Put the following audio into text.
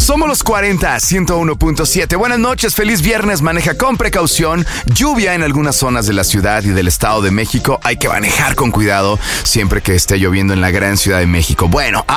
Somos los 40, 101.7. Buenas noches, feliz viernes. Maneja con precaución. Lluvia en algunas zonas de la ciudad y del Estado de México. Hay que manejar con cuidado siempre que esté lloviendo en la gran Ciudad de México. Bueno,